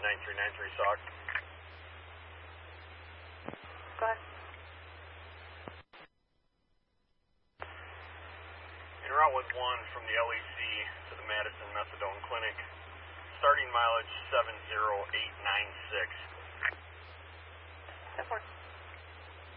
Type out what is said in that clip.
9393 SOC. Go ahead. En route with 1 from the LEC to the Madison Methadone Clinic. Starting mileage 70896. 10-4.